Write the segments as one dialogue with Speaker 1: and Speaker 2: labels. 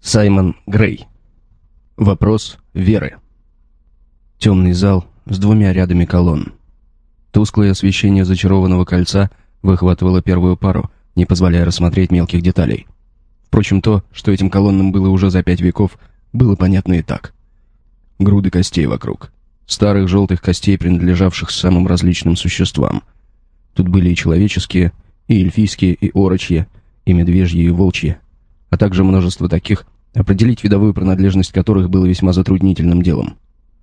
Speaker 1: Саймон Грей. Вопрос веры. Темный зал с двумя рядами колонн. Тусклое освещение зачарованного кольца выхватывало первую пару, не позволяя рассмотреть мелких деталей. Впрочем, то, что этим колоннам было уже за 5 веков, было понятно и так. Груды костей вокруг. Старых желтых костей, принадлежавших самым различным существам. Тут были и человеческие, и эльфийские, и орочьи, и медвежьи, и волчьи, а также множество таких, определить видовую принадлежность которых было весьма затруднительным делом.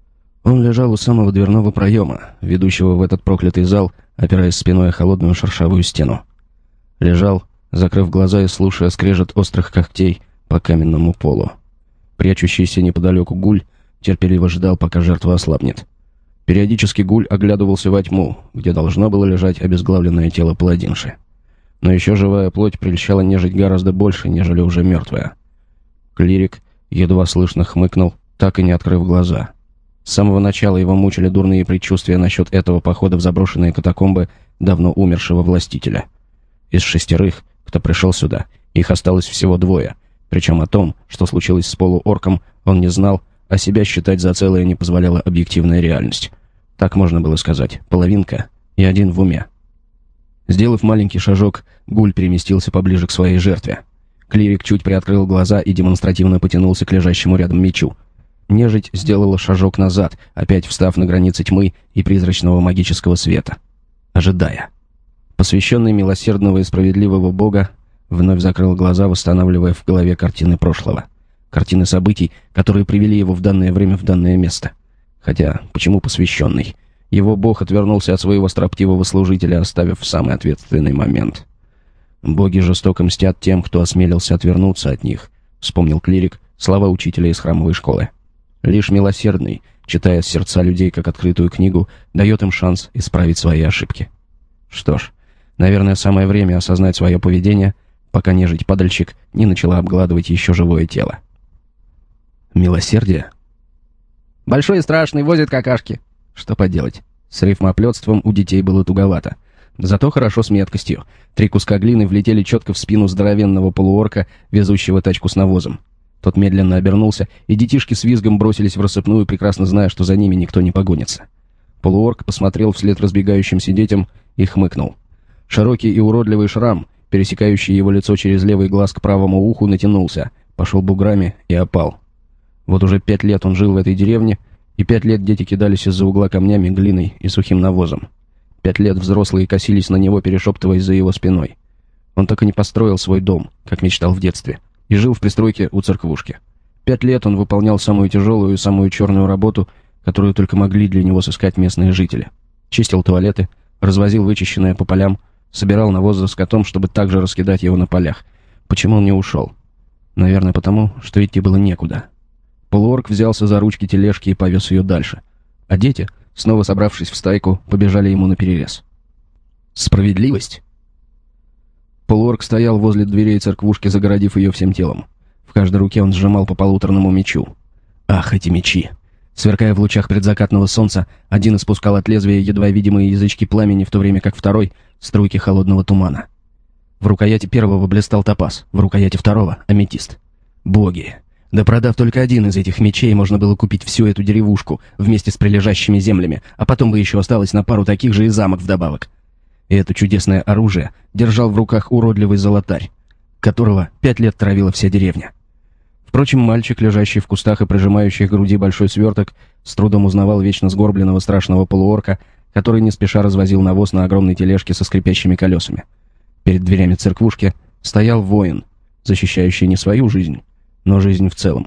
Speaker 1: Он лежал у самого дверного проема, ведущего в этот проклятый зал, опираясь спиной о холодную шершавую стену. Лежал, закрыв глаза и слушая скрежет острых когтей по каменному полу. Прячущийся неподалеку гуль терпеливо ждал, пока жертва ослабнет. Периодически гуль оглядывался во тьму, где должно было лежать обезглавленное тело паладинши. Но еще живая плоть прельщала нежить гораздо больше, нежели уже мертвая. Клирик едва слышно хмыкнул, так и не открыв глаза. С самого начала его мучили дурные предчувствия насчет этого похода в заброшенные катакомбы давно умершего властителя. Из 6, кто пришел сюда, их осталось всего 2, причем о том, что случилось с полуорком, он не знал, а себя считать за целое не позволяла объективная реальность. Так можно было сказать, половинка и один в уме. Сделав маленький шажок, гуль переместился поближе к своей жертве. Клирик чуть приоткрыл глаза и демонстративно потянулся к лежащему рядом мечу. Нежить сделала шажок назад, опять встав на границе тьмы и призрачного магического света. Ожидая. Посвященный милосердного и справедливого бога вновь закрыл глаза, восстанавливая в голове картины прошлого. Картины событий, которые привели его в данное время в данное место. Хотя, почему посвященный? Его бог отвернулся от своего строптивого служителя, оставив в самый ответственный момент. «Боги жестоко мстят тем, кто осмелился отвернуться от них», — вспомнил клирик слова учителя из храмовой школы. «Лишь милосердный, читая сердца людей как открытую книгу, дает им шанс исправить свои ошибки». Что ж, наверное, самое время осознать свое поведение, пока нежить-падальщик не начала обгладывать еще живое тело. Милосердие? «Большой и страшный, возит какашки». Что поделать, с рифмоплетством у детей было туговато. Зато хорошо с меткостью. 3 куска глины влетели четко в спину здоровенного полуорка, везущего тачку с навозом. Тот медленно обернулся, и детишки с визгом бросились в рассыпную, прекрасно зная, что за ними никто не погонится. Полуорк посмотрел вслед разбегающимся детям и хмыкнул. Широкий и уродливый шрам, пересекающий его лицо через левый глаз к правому уху, натянулся, пошел буграми и опал. Вот уже 5 лет он жил в этой деревне, и 5 лет дети кидались из-за угла камнями, глиной и сухим навозом. 5 лет взрослые косились на него, перешептываясь за его спиной. Он так и не построил свой дом, как мечтал в детстве, и жил в пристройке у церквушки. 5 лет он выполнял самую тяжелую и самую черную работу, которую только могли для него сыскать местные жители. Чистил туалеты, развозил вычищенное по полям, собирал навоз за скотом, чтобы также раскидать его на полях. Почему он не ушел? Наверное, потому, что идти было некуда. Полуорк взялся за ручки тележки и повез ее дальше. А дети, снова собравшись в стайку, побежали ему наперерез. Справедливость? Полуорк стоял возле дверей церквушки, загородив ее всем телом. В каждой руке он сжимал по полуторному мечу. Ах, эти мечи! Сверкая в лучах предзакатного солнца, один испускал от лезвия едва видимые язычки пламени, в то время как второй — струйки холодного тумана. В рукояти первого блистал топаз, в рукояти второго — аметист. Боги! Да продав только один из этих мечей, можно было купить всю эту деревушку вместе с прилежащими землями, а потом бы еще осталось на пару таких же и замок вдобавок. И это чудесное оружие держал в руках уродливый золотарь, которого 5 лет травила вся деревня. Впрочем, мальчик, лежащий в кустах и прижимающий к груди большой сверток, с трудом узнавал вечно сгорбленного страшного полуорка, который не спеша развозил навоз на огромной тележке со скрипящими колесами. Перед дверями церквушки стоял воин, защищающий не свою жизнь, но жизнь в целом.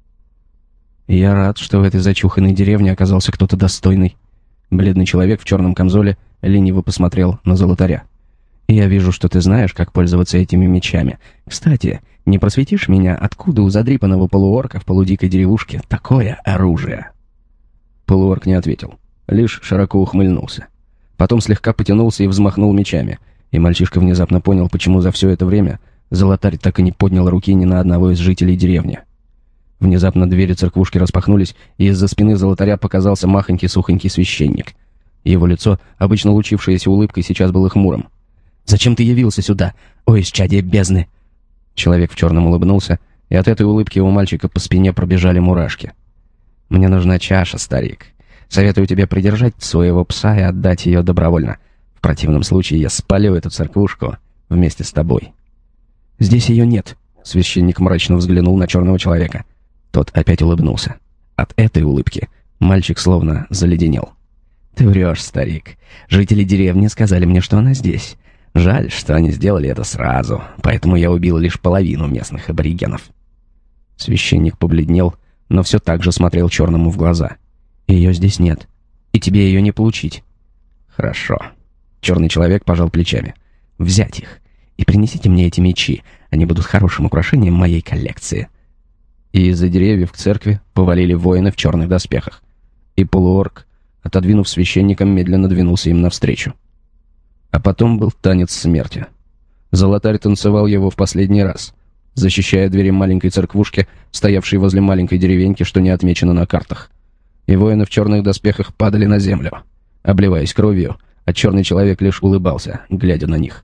Speaker 1: Я рад, что в этой зачуханной деревне оказался кто-то достойный. Бледный человек в черном камзоле лениво посмотрел на золотаря. Я вижу, что ты знаешь, как пользоваться этими мечами. Кстати, не просветишь меня, откуда у задрипанного полуорка в полудикой деревушке такое оружие? Полуорк не ответил, лишь широко ухмыльнулся. Потом слегка потянулся и взмахнул мечами, и мальчишка внезапно понял, почему за все это время золотарь так и не поднял руки ни на одного из жителей деревни. Внезапно двери церквушки распахнулись, и из-за спины золотаря показался махонький-сухонький священник. Его лицо, обычно лучившееся улыбкой, сейчас было хмурым. «Зачем ты явился сюда? Ой, исчадие бездны!» Человек в черном улыбнулся и от этой улыбки у мальчика по спине пробежали мурашки. «Мне нужна чаша, старик. Советую тебе придержать своего пса и отдать ее добровольно. В противном случае я спалю эту церквушку вместе с тобой». «Здесь ее нет», — священник мрачно взглянул на черного человека. Тот опять улыбнулся. От этой улыбки мальчик словно заледенел. «Ты врешь, старик. Жители деревни сказали мне, что она здесь. Жаль, что они сделали это сразу, поэтому я убил лишь половину местных аборигенов». Священник побледнел, но все так же смотрел черному в глаза. «Ее здесь нет, и тебе ее не получить». «Хорошо». Черный человек пожал плечами. «Взять их, и принесите мне эти мечи. Они будут хорошим украшением моей коллекции». И из-за деревьев к церкви повалили воины в черных доспехах. И полуорк, отодвинув священникам, медленно двинулся им навстречу. А потом был танец смерти. Золотарь танцевал его в последний раз, защищая двери маленькой церквушки, стоявшей возле маленькой деревеньки, что не отмечено на картах. И воины в черных доспехах падали на землю, обливаясь кровью, а черный человек лишь улыбался, глядя на них.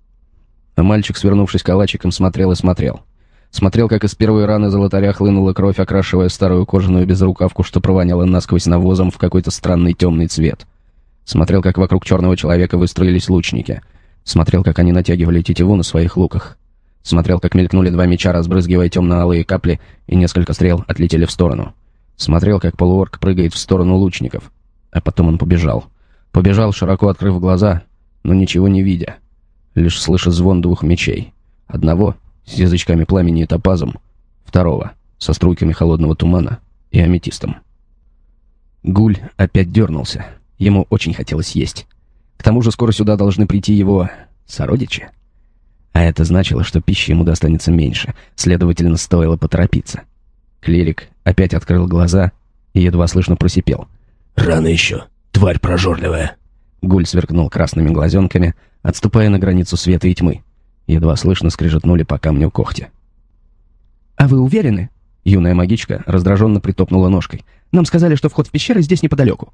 Speaker 1: А мальчик, свернувшись калачиком, смотрел и смотрел. Смотрел, как из первой раны золотаря хлынула кровь, окрашивая старую кожаную безрукавку, что провоняла насквозь навозом в какой-то странный темный цвет. Смотрел, как вокруг черного человека выстроились лучники. Смотрел, как они натягивали тетиву на своих луках. Смотрел, как мелькнули два меча, разбрызгивая темно-алые капли, и несколько стрел отлетели в сторону. Смотрел, как полуорк прыгает в сторону лучников. А потом он побежал. Побежал, широко открыв глаза, но ничего не видя. Лишь слыша звон двух мечей. Одного с язычками пламени и топазом, второго со струйками холодного тумана и аметистом. Гуль опять дернулся. Ему очень хотелось есть. К тому же скоро сюда должны прийти его сородичи. А это значило, что пищи ему достанется меньше, следовательно, стоило поторопиться. Клирик опять открыл глаза и едва слышно просипел.
Speaker 2: «Рано еще, тварь прожорливая!»
Speaker 1: Гуль сверкнул красными глазенками, отступая на границу света и тьмы. Едва слышно скрежетнули по камню когти. «А вы уверены?» Юная магичка раздраженно притопнула ножкой. «Нам сказали, что вход в пещеры здесь неподалеку».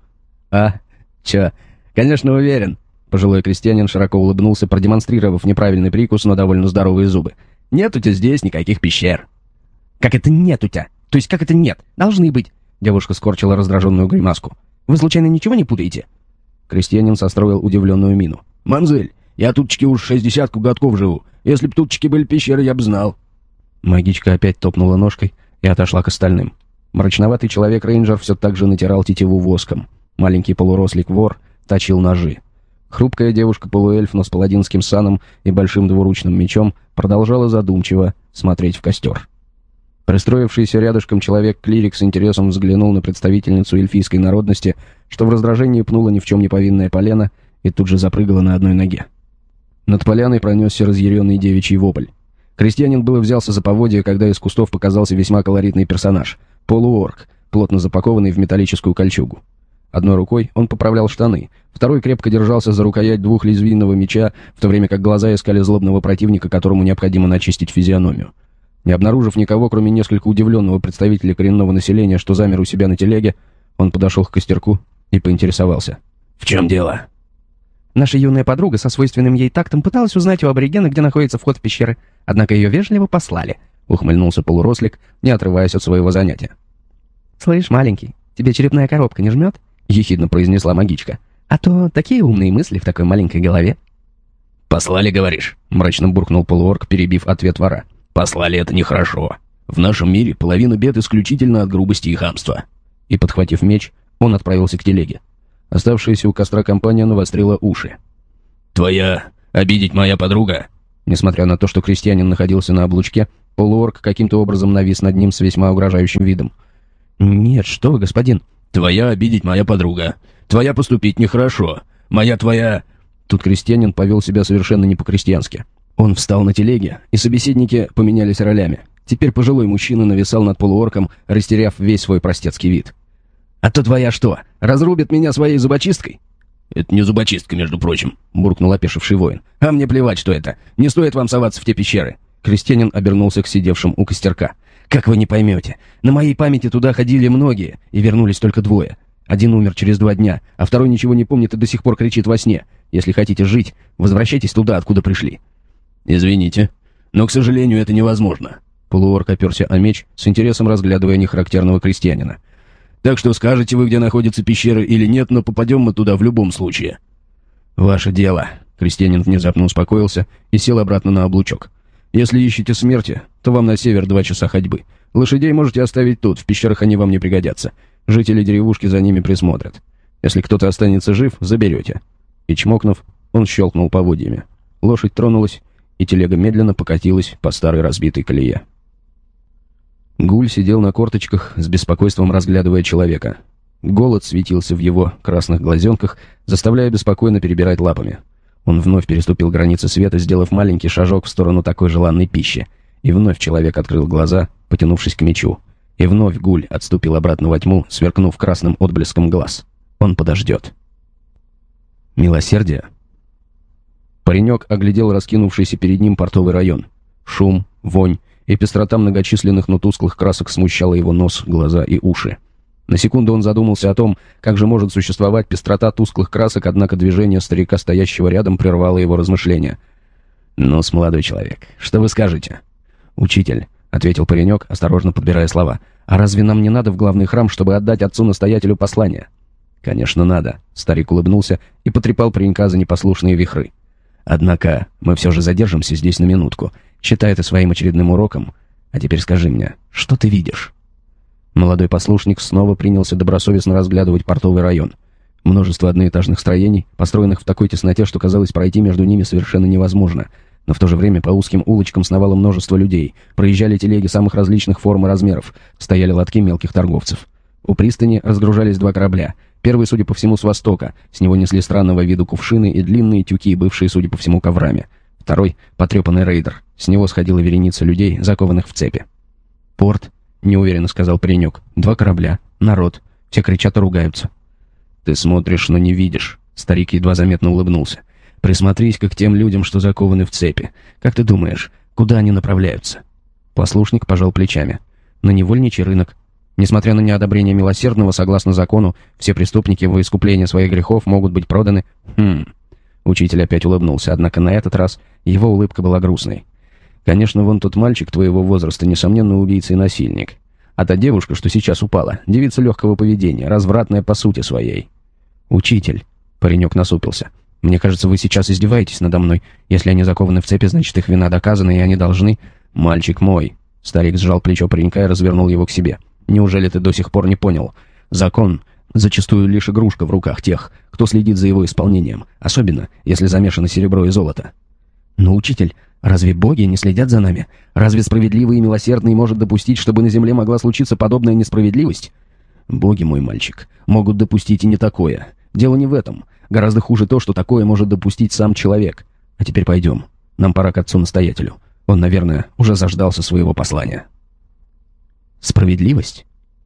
Speaker 1: Конечно, уверен». Пожилой крестьянин широко улыбнулся, продемонстрировав неправильный прикус, но довольно здоровые зубы. «Нет у тебя здесь никаких пещер». «Как это нет у тебя? То есть как это нет? Должны быть». Девушка скорчила раздраженную гримаску. «Вы случайно ничего не путаете?» Крестьянин состроил удивленную мину.
Speaker 2: «Мамзель, я тутчки уж 60 годков живу. Если б тутчки были пещеры, я б знал».
Speaker 1: Магичка опять топнула ножкой и отошла к остальным. Мрачноватый человек-рейнджер все так же натирал тетиву воском. Маленький полурослик-вор точил ножи. Хрупкая девушка-полуэльф, но с паладинским саном и большим двуручным мечом, продолжала задумчиво смотреть в костер. Пристроившийся рядышком человек-клирик с интересом взглянул на представительницу эльфийской народности, что в раздражении пнула ни в чем не повинное полено и тут же запрыгала на одной ноге. Над поляной пронесся разъяренный девичий вопль. Крестьянин было взялся за поводья, когда из кустов показался весьма колоритный персонаж — полуорк, плотно запакованный в металлическую кольчугу. Одной рукой он поправлял штаны, второй крепко держался за рукоять двухлезвийного меча, в то время как глаза искали злобного противника, которому необходимо начистить физиономию. Не обнаружив никого, кроме несколько удивленного представителя коренного населения, что замер у себя на телеге, он подошел к костерку и поинтересовался.
Speaker 2: «В чем дело?»
Speaker 3: Наша юная подруга со свойственным ей тактом пыталась узнать у аборигена, где находится вход в пещеры, однако ее вежливо послали», — ухмыльнулся полурослик, не отрываясь от своего занятия. «Слышь, маленький, тебе черепная коробка не жмет?» — ехидно произнесла магичка. «А то такие умные мысли в такой маленькой голове».
Speaker 2: «Послали, говоришь?»
Speaker 1: — мрачно буркнул полуорк, перебив ответ вора.
Speaker 2: «Послали — это нехорошо. В нашем мире половина бед исключительно от грубости и хамства».
Speaker 1: И, подхватив меч, он отправился к телеге. Оставшаяся у костра компания навострила уши.
Speaker 2: «Твоя... обидеть моя подруга?»
Speaker 1: Несмотря на то, что крестьянин находился на облучке, полуорк каким-то образом навис над ним с весьма угрожающим видом.
Speaker 3: «Нет, что вы, господин?»
Speaker 2: «Твоя обидеть моя подруга. Твоя поступить нехорошо. Моя твоя...»
Speaker 1: Тут крестьянин повел себя совершенно не по-крестьянски. Он встал на телеге, и собеседники поменялись ролями. Теперь пожилой мужчина нависал над полуорком, растеряв весь свой простецкий вид. «А то твоя что, разрубит меня своей зубочисткой?»
Speaker 2: «Это не зубочистка, между прочим»,
Speaker 1: — буркнул опешивший воин.
Speaker 2: «А мне плевать, что это. Не стоит вам соваться в те пещеры».
Speaker 1: Крестьянин обернулся к сидевшим у костерка. «Как вы не поймете? На моей памяти туда ходили многие, и вернулись только двое. Один умер через 2 дня, а второй ничего не помнит и до сих пор кричит во сне. Если хотите жить, возвращайтесь туда, откуда пришли».
Speaker 2: «Извините, но, к сожалению, это невозможно.
Speaker 1: Полуорк оперся о меч, с интересом разглядывая нехарактерного крестьянина. «Так что скажете вы, где находится пещера или нет, но попадем мы туда в любом случае». «Ваше дело». Крестьянин внезапно успокоился и сел обратно на облучок. «Если ищете смерти, то вам на север 2 часа ходьбы. Лошадей можете оставить тут, в пещерах они вам не пригодятся. Жители деревушки за ними присмотрят. Если кто-то останется жив, заберете». И чмокнув, он щелкнул поводьями. Лошадь тронулась, и телега медленно покатилась по старой разбитой колее. Гуль сидел на корточках, с беспокойством разглядывая человека. Голод светился в его красных глазенках, заставляя беспокойно перебирать лапами. Он вновь переступил границы света, сделав маленький шажок в сторону такой желанной пищи. И вновь человек открыл глаза, потянувшись к мечу. И вновь Гуль отступил обратно во тьму, сверкнув красным отблеском глаз. Он подождет. Милосердие? Паренек оглядел раскинувшийся перед ним портовый район. Шум, вонь и пестрота многочисленных, но тусклых красок смущала его нос, глаза и уши. На секунду он задумался о том, как же может существовать пестрота тусклых красок, однако движение старика, стоящего рядом, прервало его размышления. «Ну-с, молодой человек, что вы скажете?» «Учитель», — ответил паренек, осторожно подбирая слова, «а разве нам не надо в главный храм, чтобы отдать отцу-настоятелю послание?» «Конечно, надо», — старик улыбнулся и потрепал паренька за непослушные вихры. «Однако мы все же задержимся здесь на минутку. Считай это своим очередным уроком. А теперь скажи мне, что ты видишь?» Молодой послушник снова принялся добросовестно разглядывать портовый район. Множество одноэтажных строений, построенных в такой тесноте, что казалось, пройти между ними совершенно невозможно. Но в то же время по узким улочкам сновало множество людей, проезжали телеги самых различных форм и размеров, стояли лотки мелких торговцев. У пристани разгружались 2 корабля. Первый, судя по всему, с востока. С него несли странного виду кувшины и длинные тюки, бывшие, судя по всему, коврами. Второй — потрепанный рейдер. С него сходила вереница людей, закованных в цепи. «Порт», — неуверенно сказал паренек. 2 корабля, народ. Все кричат и ругаются. «Ты смотришь, но не видишь». Старик едва заметно улыбнулся. «Присмотрись-ка к тем людям, что закованы в цепи. Как ты думаешь, куда они направляются?» Послушник пожал плечами. «На невольничий рынок. Несмотря на неодобрение милосердного, согласно закону, все преступники во искупление своих грехов могут быть проданы...» Учитель опять улыбнулся, однако на этот раз его улыбка была грустной. «Конечно, вон тот мальчик твоего возраста, несомненно, убийца и насильник. А та девушка, что сейчас упала, девица легкого поведения, развратная по сути своей». «Учитель», — паренек насупился, — «мне кажется, вы сейчас издеваетесь надо мной. Если они закованы в цепи, значит, их вина доказана, и они должны...» «Мальчик мой», — старик сжал плечо паренька и развернул его к себе. «Неужели ты до сих пор не понял? Закон зачастую лишь игрушка в руках тех, кто следит за его исполнением, особенно, если замешано серебро и золото». «Но, учитель, разве боги не следят за нами? Разве справедливый и милосердный может допустить, чтобы на земле могла случиться подобная несправедливость?» «Боги, мой мальчик, могут допустить и не такое. Дело не в этом. Гораздо хуже то, что такое может допустить сам человек. А теперь пойдем. Нам пора к отцу-настоятелю. Он, наверное, уже заждался своего послания». «Справедливость?»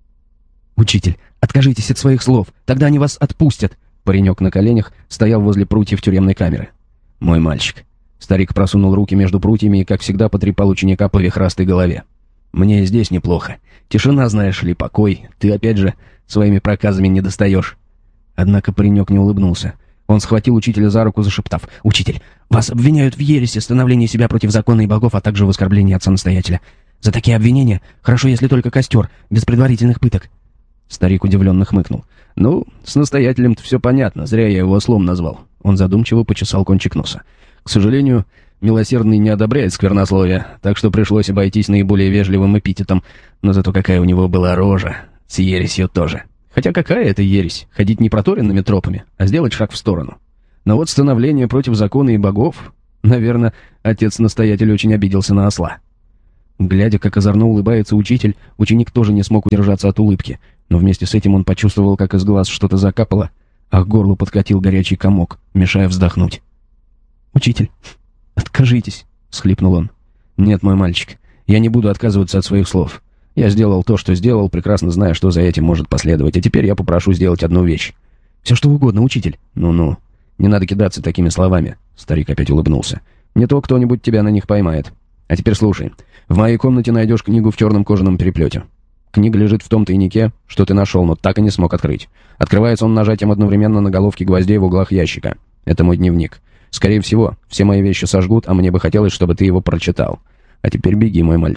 Speaker 1: «Учитель, откажитесь от своих слов, тогда они вас отпустят». Паренек на коленях стоял возле прутьев тюремной камеры. «Мой мальчик». Старик просунул руки между прутьями и, как всегда, потрепал ученика по вихрастой голове. «Мне и здесь неплохо. Тишина, знаешь ли, покой. Ты, опять же, своими проказами не достаешь». Однако паренек не улыбнулся. Он схватил учителя за руку, зашептав: «Учитель, вас обвиняют в ереси, становлении себя против закона и богов, а также в оскорблении отца-настоятеля. За такие обвинения хорошо, если только костер, без предварительных пыток». Старик удивленно хмыкнул. «Ну, с настоятелем-то все понятно, зря я его ослом назвал». Он задумчиво почесал кончик носа. «К сожалению, милосердный не одобряет сквернословия, так что пришлось обойтись наиболее вежливым эпитетом. Но зато какая у него была рожа, с ересью тоже. Хотя какая это ересь? Ходить не проторенными тропами, а сделать шаг в сторону. Но вот становление против закона и богов... Наверное, отец-настоятель очень обиделся на осла». Глядя, как озорно улыбается учитель, ученик тоже не смог удержаться от улыбки, но вместе с этим он почувствовал, как из глаз что-то закапало, а к горлу подкатил горячий комок, мешая вздохнуть. «Учитель, откажитесь», — всхлипнул он. «Нет, мой мальчик, я не буду отказываться от своих слов. Я сделал то, что сделал, прекрасно зная, что за этим может последовать, а теперь я попрошу сделать одну вещь». «Все что угодно, учитель». «Ну-ну, не надо кидаться такими словами», — старик опять улыбнулся. «Не то кто-нибудь тебя на них поймает. А теперь слушай. В моей комнате найдешь книгу в черном кожаном переплете. Книга лежит в том тайнике, что ты нашел, но так и не смог открыть. Открывается он нажатием одновременно на головки гвоздей в углах ящика. Это мой дневник. Скорее всего, все мои вещи сожгут, а мне бы хотелось, чтобы ты его прочитал. А теперь беги, мой мальчик.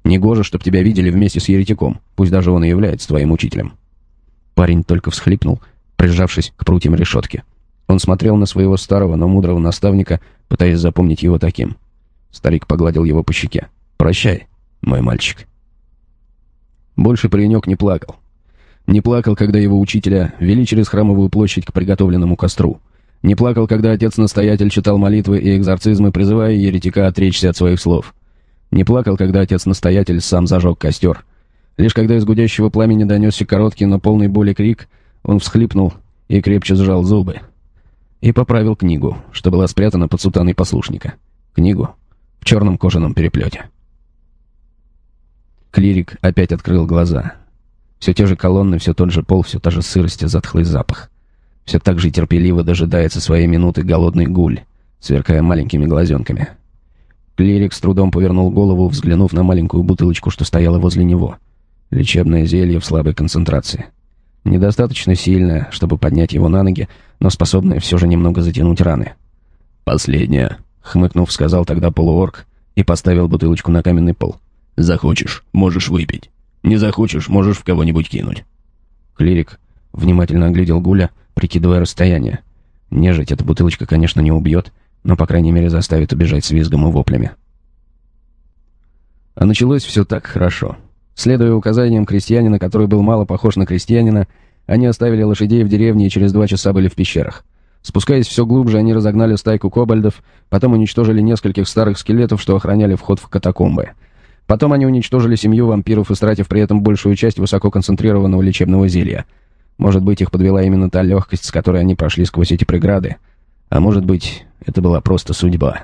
Speaker 1: Негоже, чтоб тебя видели вместе с еретиком, пусть даже он и является твоим учителем». Парень только всхлипнул, прижавшись к прутьям решетки. Он смотрел на своего старого, но мудрого наставника, пытаясь запомнить его таким. Старик погладил его по щеке. «Прощай, мой мальчик». Больше паренек не плакал. Не плакал, когда его учителя вели через храмовую площадь к приготовленному костру. Не плакал, когда отец-настоятель читал молитвы и экзорцизмы, призывая еретика отречься от своих слов. Не плакал, когда отец-настоятель сам зажег костер. Лишь когда из гудящего пламени донесся короткий, но полный боли крик, он всхлипнул и крепче сжал зубы. И поправил книгу, что была спрятана под сутаной послушника. Книгу в черном кожаном переплете. Клирик опять открыл глаза. Все те же колонны, все тот же пол, все та же сырость и затхлый запах. Все так же терпеливо дожидается своей минуты голодный гуль, сверкая маленькими глазенками. Клирик с трудом повернул голову, взглянув на маленькую бутылочку, что стояла возле него. Лечебное зелье в слабой концентрации. Недостаточно сильное, чтобы поднять его на ноги, но способное все же немного затянуть раны.
Speaker 2: «Последнее»,
Speaker 1: — хмыкнув, сказал тогда полуорк и поставил бутылочку на каменный пол.
Speaker 2: «Захочешь, можешь выпить. Не захочешь, можешь в кого-нибудь кинуть».
Speaker 1: Клирик внимательно оглядел Гуля, прикидывая расстояние. Нежить эта бутылочка, конечно, не убьет, но, по крайней мере, заставит убежать с визгом и воплями. А началось все так хорошо. Следуя указаниям крестьянина, который был мало похож на крестьянина, они оставили лошадей в деревне и через 2 часа были в пещерах. Спускаясь все глубже, они разогнали стайку кобальдов, потом уничтожили нескольких старых скелетов, что охраняли вход в катакомбы. Потом они уничтожили 7 вампиров, истратив при этом большую часть высококонцентрированного лечебного зелья. Может быть, их подвела именно та легкость, с которой они прошли сквозь эти преграды. А может быть, это была просто судьба.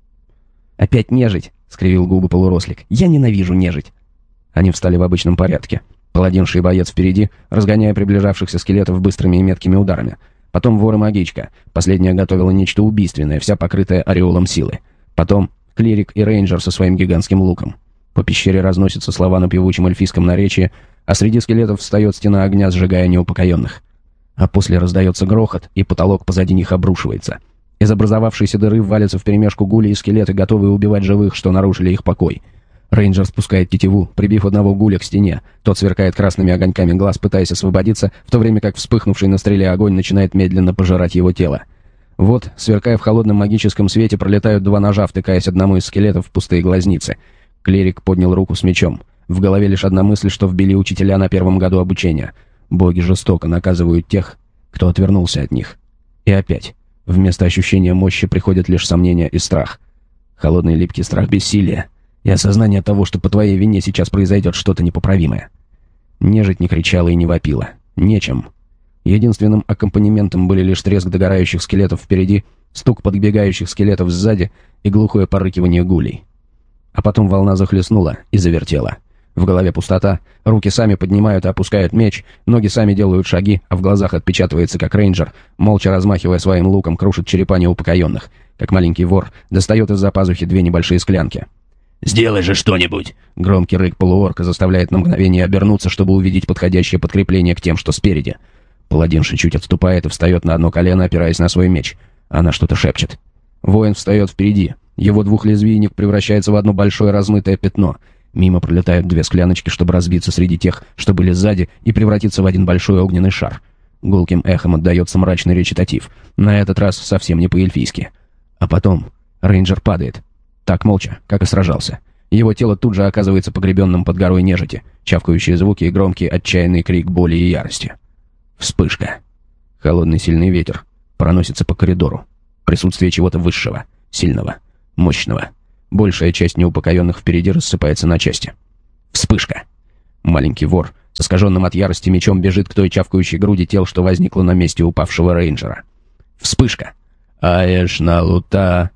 Speaker 3: «Опять нежить!» — скривил губы полурослик. «Я ненавижу нежить!»
Speaker 1: Они встали в обычном порядке. Паладинша и боец впереди, разгоняя приближавшихся скелетов быстрыми и меткими ударами. Потом вор и магичка. Последняя готовила нечто убийственное, вся покрытая ореолом силы. Потом клирик и рейнджер со своим гигантским луком. По пещере разносятся слова на певучем эльфийском наречии, а среди скелетов встает стена огня, сжигая неупокоенных. А после раздается грохот, и потолок позади них обрушивается. Из образовавшейся дыры валятся вперемешку гули и скелеты, готовые убивать живых, что нарушили их покой. Рейнджер спускает тетиву, прибив одного гуля к стене. Тот сверкает красными огоньками глаз, пытаясь освободиться, в то время как вспыхнувший на стреле огонь начинает медленно пожирать его тело. Вот, сверкая в холодном магическом свете, пролетают 2 ножа, втыкаясь одному из скелетов в пустые глазницы. Клирик поднял руку с мечом. В голове лишь одна мысль, что вбили учителя на 1-м году обучения. Боги жестоко наказывают тех, кто отвернулся от них. И опять, вместо ощущения мощи приходят лишь сомнения и страх. Холодный липкий страх бессилия и осознание того, что по твоей вине сейчас произойдет что-то непоправимое. Нежить не кричала и не вопила. Нечем. Единственным аккомпанементом были лишь треск догорающих скелетов впереди, стук подбегающих скелетов сзади и глухое порыкивание гулей. А потом волна захлестнула и завертела. В голове пустота, руки сами поднимают и опускают меч, ноги сами делают шаги, а в глазах отпечатывается, как рейнджер, молча размахивая своим луком, крушит черепа неупокоенных, как маленький вор достает из-за пазухи 2 небольшие склянки.
Speaker 2: «Сделай же что-нибудь!»
Speaker 1: Громкий рык полуорка заставляет на мгновение обернуться, чтобы увидеть подходящее подкрепление к тем, что спереди. Паладинша чуть отступает и встает на одно колено, опираясь на свой меч. Она что-то шепчет. Воин встает впереди. Его двухлезвийник превращается в одно большое размытое пятно. Мимо пролетают 2 скляночки, чтобы разбиться среди тех, что были сзади, и превратиться в один большой огненный шар. Гулким эхом отдается мрачный речитатив. На этот раз совсем не по-эльфийски. А потом рейнджер падает. Так молча, как и сражался. Его тело тут же оказывается погребенным под горой нежити. Чавкающие звуки и громкий отчаянный крик боли и ярости. Вспышка. Холодный сильный ветер проносится по коридору. Присутствие чего-то высшего, сильного, мощного. Большая часть неупокоенных впереди рассыпается на части. Вспышка. Маленький вор с искаженным от ярости мечом бежит к той чавкающей груди тел, что возникло на месте упавшего рейнджера. Вспышка. «Аэшна лута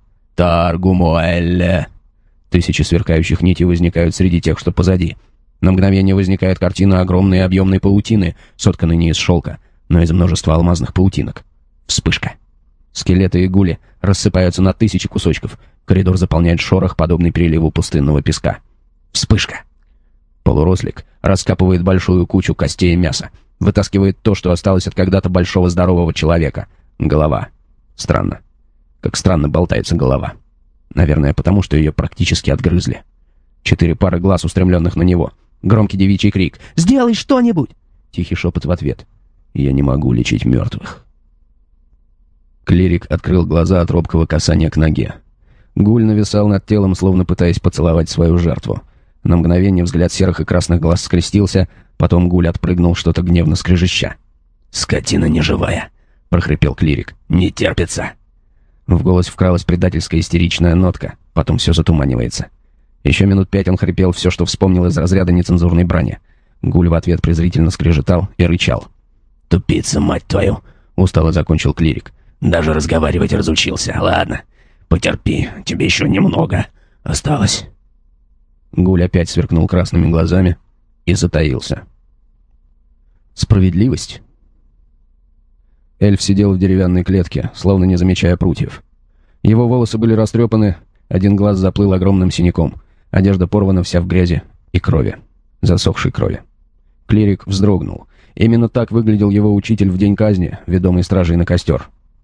Speaker 1: таргумуэлле». 1000 сверкающих нитей возникают среди тех, что позади. На мгновение возникает картина огромной и объемной паутины, сотканной не из шелка, но из множества алмазных паутинок. Вспышка. Скелеты и гули рассыпаются на 1000 кусочков. Коридор заполняет шорох, подобный приливу пустынного песка. Вспышка. Полурослик раскапывает большую кучу костей и мяса. Вытаскивает то, что осталось от когда-то большого здорового человека. Голова. Странно. Как странно болтается голова. Наверное, потому что ее практически отгрызли. 4 пары глаз, устремленных на него. Громкий девичий крик «Сделай что-нибудь!» Тихий шепот в ответ «Я не могу лечить мертвых». Клирик открыл глаза от робкого касания к ноге. Гуль нависал над телом, словно пытаясь поцеловать свою жертву. На мгновение взгляд серых и красных глаз скрестился, потом Гуль отпрыгнул, что-то гневно скрежеща. «Скотина неживая!» — прохрипел Клирик. «Не терпится!» В голос вкралась предательская истеричная нотка, потом все затуманивается. Еще минут 5 он хрипел все, что вспомнил из разряда нецензурной брани. Гуль в ответ презрительно скрежетал и рычал. «Тупица, мать твою!» — устало закончил Клирик. «Даже разговаривать разучился. Ладно, потерпи, тебе еще немного осталось». Гуль опять сверкнул красными глазами и затаился. Справедливость? Эльф сидел в деревянной клетке, словно не замечая прутьев. Его волосы были растрепаны, один глаз заплыл огромным синяком, одежда порвана вся в грязи и крови, засохшей крови. Клирик вздрогнул. Именно так выглядел его учитель в день казни, ведомый стражей на костер.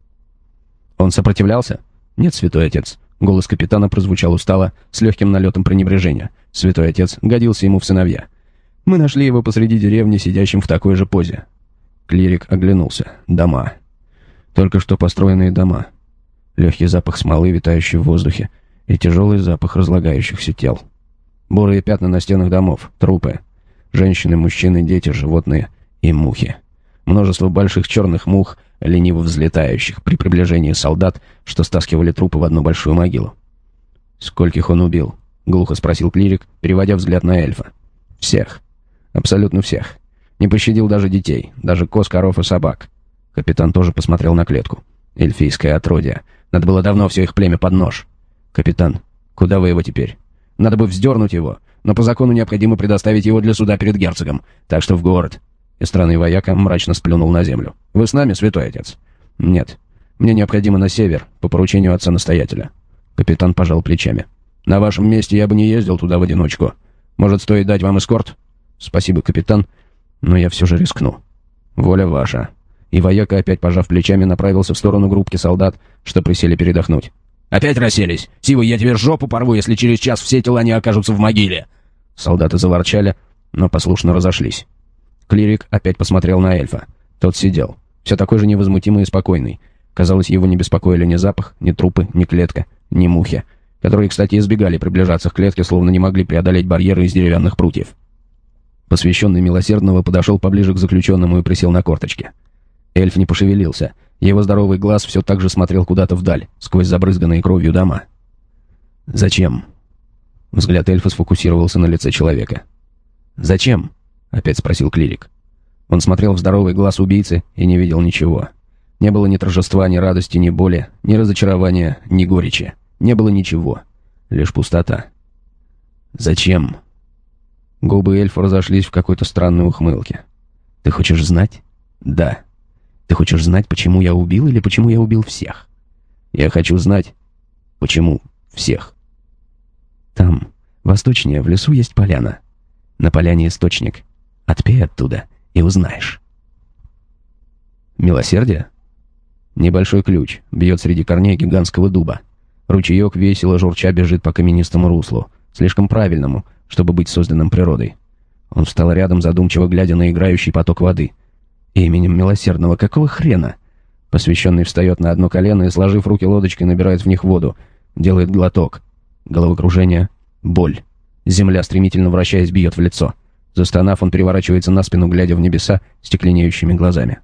Speaker 1: «Он сопротивлялся?» «Нет, святой отец». Голос капитана прозвучал устало, с легким налетом пренебрежения. Святой отец годился ему в сыновья. «Мы нашли его посреди деревни, сидящим в такой же позе». Клирик оглянулся. Дома. Только что построенные дома. Легкий запах смолы, витающий в воздухе, и тяжелый запах разлагающихся тел. Бурые пятна на стенах домов, трупы. Женщины, мужчины, дети, животные и мухи. Множество больших черных мух, лениво взлетающих при приближении солдат, что стаскивали трупы в одну большую могилу. «Скольких он убил?» — глухо спросил Клирик, переводя взгляд на эльфа. «Всех. Абсолютно всех. Не пощадил даже детей, даже коз, коров и собак». Капитан тоже посмотрел на клетку. «Эльфийское отродье. Надо было давно все их племя под нож». «Капитан, куда вы его теперь?» «Надо бы вздернуть его, но по закону необходимо предоставить его для суда перед герцогом, так что в город». И странный вояка мрачно сплюнул на землю. «Вы с нами, святой отец?» «Нет. Мне необходимо на север, по поручению отца-настоятеля». Капитан пожал плечами. «На вашем месте я бы не ездил туда в одиночку. Может, стоит дать вам эскорт?» «Спасибо, капитан, но я все же рискну». «Воля ваша». И вояка, опять пожав плечами, направился в сторону группки солдат, что присели передохнуть. «Опять расселись? Сивы, я тебе жопу порву, если через час все тела не окажутся в могиле!» Солдаты заворчали, но послушно разошлись. Клирик опять посмотрел на эльфа. Тот сидел, все такой же невозмутимый и спокойный. Казалось, его не беспокоили ни запах, ни трупы, ни клетка, ни мухи, которые, кстати, избегали приближаться к клетке, словно не могли преодолеть барьеры из деревянных прутьев. Посвященный Милосердного подошел поближе к заключенному и присел на корточки. Эльф не пошевелился. Его здоровый глаз все так же смотрел куда-то вдаль, сквозь забрызганные кровью дома. «Зачем?» Взгляд эльфа сфокусировался на лице человека. «Зачем?» — опять спросил Клирик. Он смотрел в здоровый глаз убийцы и не видел ничего. Не было ни торжества, ни радости, ни боли, ни разочарования, ни горечи. Не было ничего. Лишь пустота. «Зачем?» Губы эльфа разошлись в какой-то странной ухмылке. «Ты хочешь знать?» «Да». «Ты хочешь знать, почему я убил или почему я убил всех?» «Я хочу знать, почему всех». «Там, восточнее, в лесу есть поляна. На поляне источник. Отпей оттуда и узнаешь». Милосердие? Небольшой ключ бьет среди корней гигантского дуба. Ручеек весело журча бежит по каменистому руслу, слишком правильному, чтобы быть созданным природой. Он встал рядом, задумчиво глядя на играющий поток воды. Именем Милосердного какого хрена? Посвященный встает на одно колено и, сложив руки лодочкой, набирает в них воду. Делает глоток. Головокружение. Боль. Земля, стремительно вращаясь, бьет в лицо. Застонав, он переворачивается на спину, глядя в небеса стекленеющими глазами.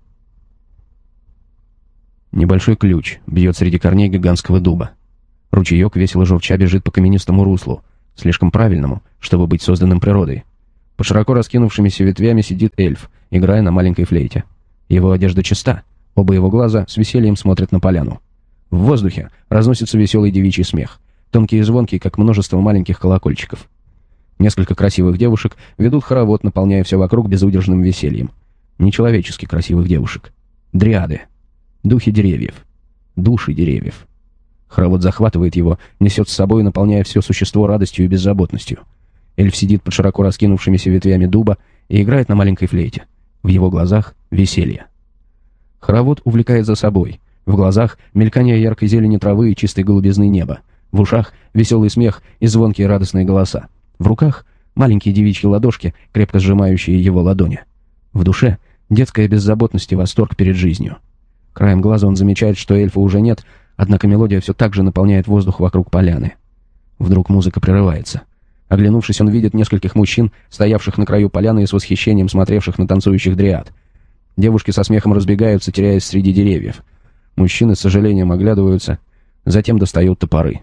Speaker 1: Небольшой ключ бьет среди корней гигантского дуба. Ручеек, весело журча, бежит по каменистому руслу, слишком правильному, чтобы быть созданным природой. Под широко раскинувшимися ветвями сидит эльф, играя на маленькой флейте. Его одежда чиста, оба его глаза с весельем смотрят на поляну. В воздухе разносится веселый девичий смех, тонкий и звонкий, как множество маленьких колокольчиков. Несколько красивых девушек ведут хоровод, наполняя все вокруг безудержным весельем. Нечеловечески красивых девушек. Дриады. Духи деревьев. Души деревьев. Хоровод захватывает его, несет с собой, наполняя все существо радостью и беззаботностью. Эльф сидит под широко раскинувшимися ветвями дуба и играет на маленькой флейте. В его глазах веселье. Хоровод увлекает за собой. В глазах мелькание яркой зелени травы и чистой голубизны неба. В ушах веселый смех и звонкие радостные голоса. В руках маленькие девичьи ладошки, крепко сжимающие его ладони. В душе детская беззаботность и восторг перед жизнью. Краем глаза он замечает, что эльфа уже нет, однако мелодия все так же наполняет воздух вокруг поляны. Вдруг музыка прерывается. Оглянувшись, он видит нескольких мужчин, стоявших на краю поляны и с восхищением смотревших на танцующих дриад. Девушки со смехом разбегаются, теряясь среди деревьев. Мужчины с сожалением оглядываются, затем достают топоры.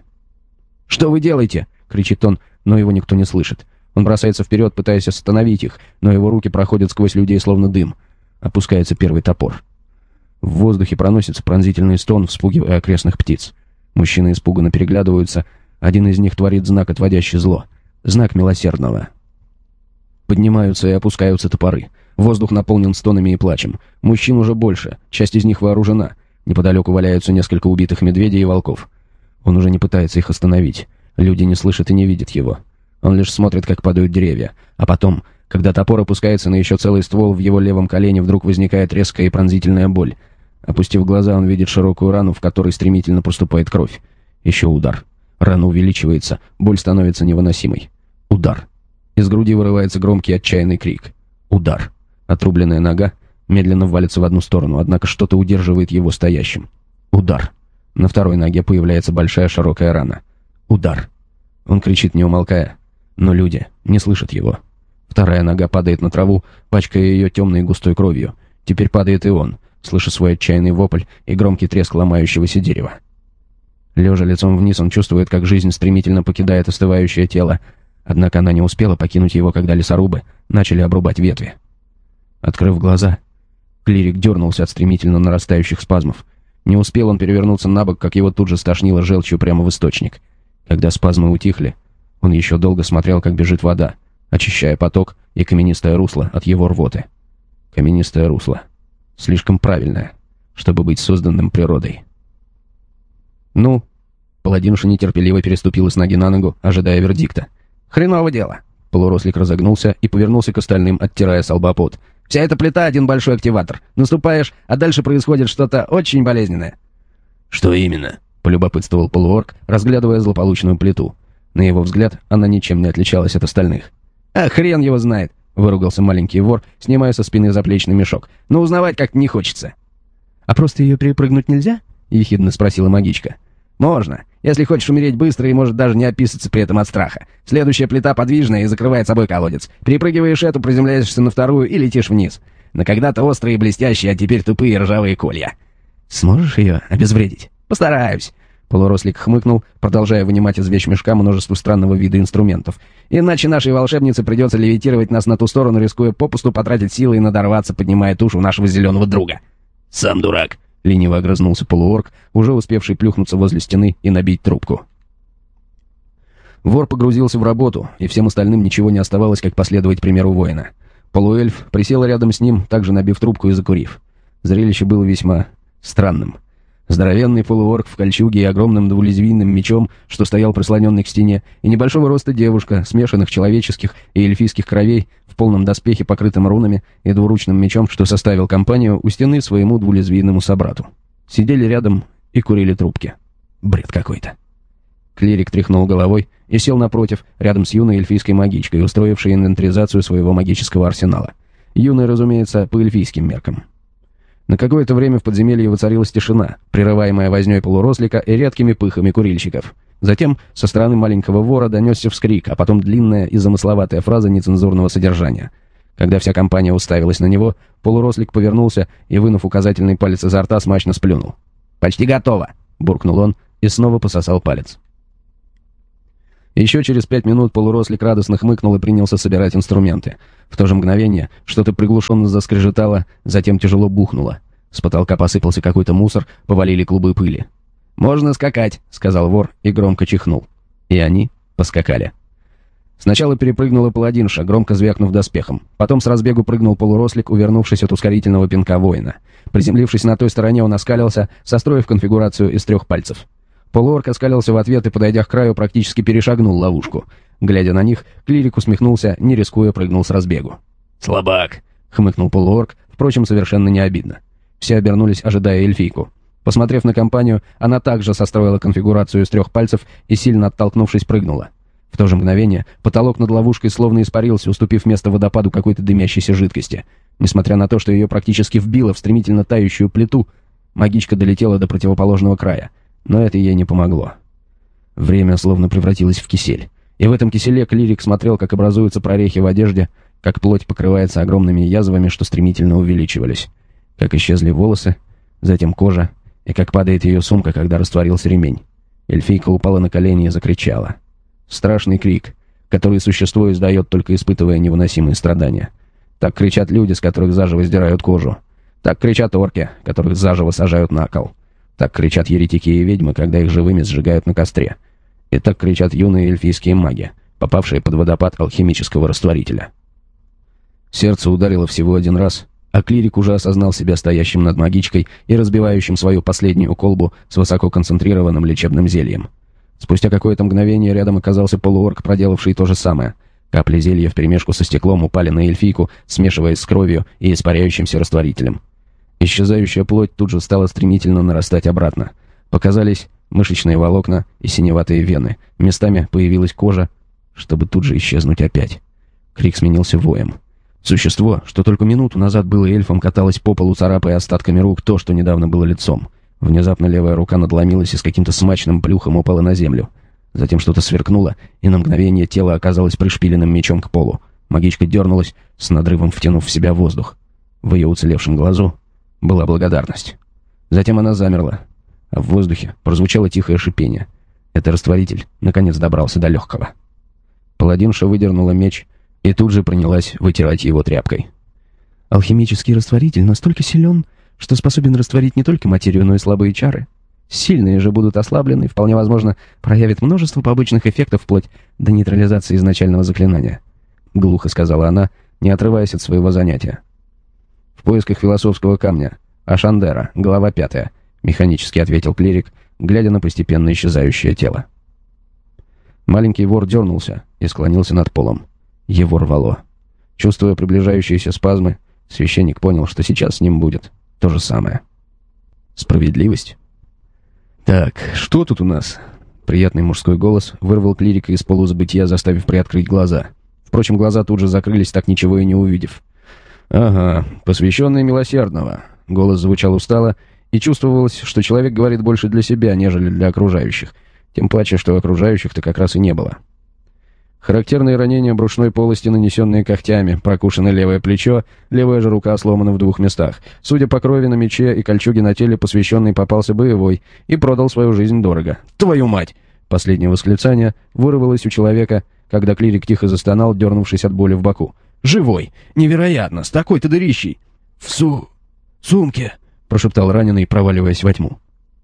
Speaker 1: «Что вы делаете?» — кричит он, но его никто не слышит. Он бросается вперед, пытаясь остановить их, но его руки проходят сквозь людей, словно дым. Опускается первый топор. В воздухе проносится пронзительный стон, вспугивая окрестных птиц. Мужчины испуганно переглядываются. Один из них творит знак, отводящий зло. Знак милосердного. Поднимаются и опускаются топоры. Воздух наполнен стонами и плачем. Мужчин уже больше, часть из них вооружена. Неподалеку валяются несколько убитых медведей и волков. Он уже не пытается их остановить. Люди не слышат и не видят его. Он лишь смотрит, как падают деревья. А потом, когда топор опускается на еще целый ствол, в его левом колене вдруг возникает резкая и пронзительная боль. Опустив глаза, он видит широкую рану, в которой стремительно проступает кровь. Еще удар. Рана увеличивается, боль становится невыносимой. Удар. Из груди вырывается громкий отчаянный крик. Удар. Отрубленная нога медленно валится в одну сторону, однако что-то удерживает его стоящим. Удар. На второй ноге появляется большая широкая рана. Удар. Он кричит, не умолкая, но люди не слышат его. Вторая нога падает на траву, пачкая ее темной густой кровью. Теперь падает и он, слыша свой отчаянный вопль и громкий треск ломающегося дерева. Лежа лицом вниз, он чувствует, как жизнь стремительно покидает остывающее тело, однако она не успела покинуть его, когда лесорубы начали обрубать ветви. Открыв глаза, клирик дернулся от стремительно нарастающих спазмов. Не успел он перевернуться на бок, как его тут же стошнило желчью прямо в источник. Когда спазмы утихли, он еще долго смотрел, как бежит вода, очищая поток и каменистое русло от его рвоты. Каменистое русло. Слишком правильное, чтобы быть созданным природой. «Ну?» Паладинша нетерпеливо переступила с ноги на ногу, ожидая вердикта. «Хреново дело!» Полурослик разогнулся и повернулся к остальным, оттирая с лба пот. «Вся эта плита — один большой активатор. Наступаешь, а дальше происходит что-то очень болезненное».
Speaker 2: «Что именно?»
Speaker 1: — полюбопытствовал полуорк, разглядывая злополучную плиту. На его взгляд, она ничем не отличалась от остальных. «А хрен его знает!» — выругался маленький вор, снимая со спины заплечный мешок. «Но узнавать как-то не хочется». «А просто ее перепрыгнуть нельзя?» — ехидно спросила магичка. «Можно, если хочешь умереть быстро и может даже не описаться при этом от страха. Следующая плита подвижная и закрывает собой колодец. Перепрыгиваешь эту, приземляешься на вторую и летишь вниз. На когда-то острые и блестящие, а теперь тупые ржавые колья». «Сможешь ее обезвредить?» «Постараюсь». Полурослик хмыкнул, продолжая вынимать из вещмешка множество странного вида инструментов. «Иначе нашей волшебнице придется левитировать нас на ту сторону, рискуя попусту потратить силы и надорваться, поднимая тушу нашего зеленого друга».
Speaker 2: «Сам дурак»,
Speaker 1: — лениво огрызнулся полуорк, уже успевший плюхнуться возле стены и набить трубку. Вор погрузился в работу, и всем остальным ничего не оставалось, как последовать примеру воина. Полуэльф присел рядом с ним, также набив трубку и закурив. Зрелище было весьма странным. Здоровенный полуорк в кольчуге и огромным двулезвийным мечом, что стоял прислоненный к стене, и небольшого роста девушка, смешанных человеческих и эльфийских кровей, в полном доспехе, покрытым рунами, и двуручным мечом, что составил компанию у стены своему двулезвийному собрату. Сидели рядом и курили трубки. Бред какой-то. Клирик тряхнул головой и сел напротив, рядом с юной эльфийской магичкой, устроившей инвентаризацию своего магического арсенала. Юной, разумеется, по эльфийским меркам. На какое-то время в подземелье воцарилась тишина, прерываемая вознёй полурослика и редкими пыхами курильщиков. Затем со стороны маленького вора донесся вскрик, а потом длинная и замысловатая фраза нецензурного содержания. Когда вся компания уставилась на него, полурослик повернулся и, вынув указательный палец изо рта, смачно сплюнул. «Почти готово!» — буркнул он и снова пососал палец. Еще через 5 минут полурослик радостно хмыкнул и принялся собирать инструменты. В то же мгновение что-то приглушенно заскрежетало, затем тяжело бухнуло. С потолка посыпался какой-то мусор, повалили клубы пыли. «Можно скакать», — сказал вор и громко чихнул. И они поскакали. Сначала перепрыгнула паладинша, громко звякнув доспехом. Потом с разбегу прыгнул полурослик, увернувшись от ускорительного пинка воина. Приземлившись на той стороне, он оскалился, состроив конфигурацию из 3 пальцев. Полуорк оскалился в ответ и, подойдя к краю, практически перешагнул ловушку. Глядя на них, клирик усмехнулся, не рискуя прыгнул с разбегу.
Speaker 2: «Слабак»,
Speaker 1: — хмыкнул полуорк, впрочем, совершенно не обидно. Все обернулись, ожидая эльфийку. Посмотрев на компанию, она также состроила конфигурацию из 3 пальцев и, сильно оттолкнувшись, прыгнула. В то же мгновение потолок над ловушкой словно испарился, уступив место водопаду какой-то дымящейся жидкости. Несмотря на то, что ее практически вбило в стремительно тающую плиту, магичка долетела до противоположного края, но это ей не помогло. Время словно превратилось в кисель. И в этом киселе клирик смотрел, как образуются прорехи в одежде, как плоть покрывается огромными язвами, что стремительно увеличивались, как исчезли волосы, затем кожа, и как падает ее сумка, когда растворился ремень. Эльфийка упала на колени и закричала. Страшный крик, который существо издает, только испытывая невыносимые страдания. Так кричат люди, с которых заживо сдирают кожу. Так кричат орки, которых заживо сажают на кол. Так кричат еретики и ведьмы, когда их живыми сжигают на костре. И так кричат юные эльфийские маги, попавшие под водопад алхимического растворителя. Сердце ударило всего один раз, а клирик уже осознал себя стоящим над магичкой и разбивающим свою последнюю колбу с высококонцентрированным лечебным зельем. Спустя какое-то мгновение рядом оказался полуорк, проделавший то же самое. Капли зелья вперемешку со стеклом упали на эльфийку, смешиваясь с кровью и испаряющимся растворителем. Исчезающая плоть тут же стала стремительно нарастать обратно. Показались мышечные волокна и синеватые вены. Местами появилась кожа, чтобы тут же исчезнуть опять. Крик сменился воем. Существо, что только минуту назад было эльфом, каталось по полу, царапая остатками рук то, что недавно было лицом. Внезапно левая рука надломилась и с каким-то смачным плюхом упала на землю. Затем что-то сверкнуло, и на мгновение тело оказалось пришпиленным мечом к полу. Магичка дернулась, с надрывом втянув в себя воздух. В ее уцелевшем глазу была благодарность. Затем она замерла, а в воздухе прозвучало тихое шипение. Это растворитель наконец добрался до легкого. Паладинша выдернула меч и тут же принялась вытирать его тряпкой.
Speaker 3: Алхимический растворитель настолько силен, что способен растворить не только материю, но и слабые чары. Сильные же будут ослаблены и, вполне возможно, проявят множество побочных эффектов вплоть до нейтрализации изначального заклинания. Глухо сказала она, не отрываясь от своего занятия. «В поисках философского камня. Ашандера, глава 5», — механически ответил клирик, глядя на постепенно исчезающее тело. Маленький вор дернулся и склонился над полом. Его рвало. Чувствуя приближающиеся спазмы, священник понял, что сейчас с ним будет то же самое. Справедливость? «Так, что тут у нас?» Приятный мужской голос вырвал клирика из полузабытия, заставив приоткрыть глаза. Впрочем, глаза тут же закрылись, так ничего и не увидев. «Ага, посвященный милосердного». Голос звучал устало, и чувствовалось, что человек говорит больше для себя, нежели для окружающих. Тем паче, что окружающих-то как раз и не было. Характерные ранения брюшной полости, нанесенные когтями, прокушено левое плечо, левая же рука сломана в 2 местах. Судя по крови на мече и кольчуге на теле, посвященный попался боевой и продал свою жизнь дорого. «Твою мать!» Последнее восклицание вырвалось у человека, когда клирик тихо застонал, дернувшись от боли в боку. «Живой! Невероятно! С такой-то дырищей!» «В сумке!» — прошептал раненый, проваливаясь во тьму.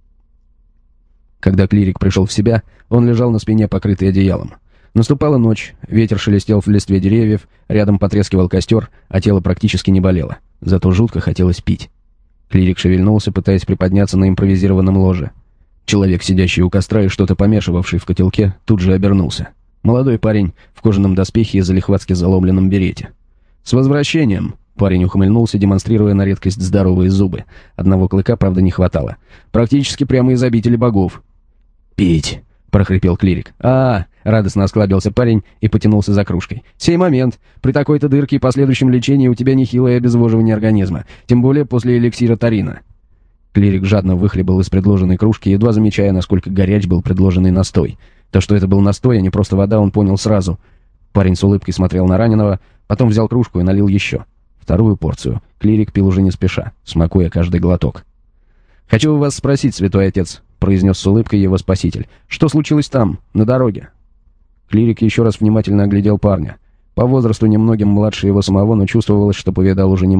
Speaker 3: Когда клирик пришел в себя, он лежал на спине, покрытый одеялом. Наступала ночь, ветер шелестел в листве деревьев, рядом потрескивал костер, а тело практически не болело. Зато жутко хотелось пить. Клирик шевельнулся, пытаясь приподняться на импровизированном ложе. Человек, сидящий у костра и что-то помешивавший в котелке, тут же обернулся. Молодой парень в кожаном доспехе и залихватски заломленном берете. «С возвращением!» Парень ухмыльнулся, демонстрируя на редкость здоровые зубы. Одного клыка, правда, не хватало. «Практически прямо из обители богов». «Пить!» — прохрипел клирик. Радостно осклабился парень и потянулся за кружкой. «Сей момент. При такой-то дырке и последующем лечении у тебя нехилое обезвоживание организма. Тем более после эликсира Тарина». Клирик жадно выхлебал из предложенной кружки, едва замечая, насколько горяч был предложенный настой. То, что это был настой, а не просто вода, он понял сразу. Парень с улыбкой смотрел на раненого, потом взял кружку и налил еще. Вторую порцию клирик пил уже не спеша, смакуя каждый глоток. «Хочу у вас спросить, святой отец», — произнес с улыбкой его спаситель. «Что случилось там, на дороге?» Клирик еще раз внимательно оглядел парня. По возрасту немногим младше его самого, но чувствовалось, что повидал уже немало.